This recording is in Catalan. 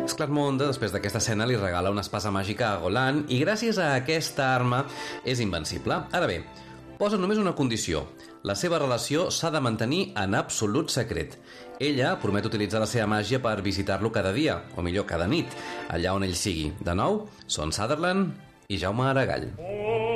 Sclatmond, després d'aquesta escena, li regala una espasa màgica a Golan i gràcies a aquesta arma és invencible. Ara bé, posa només una condició. La seva relació s'ha de mantenir en absolut secret. Ella promet utilitzar la seva màgia per visitar-lo cada dia, o millor, cada nit, allà on ell sigui. De nou, són Sutherland i Jaume Aragall.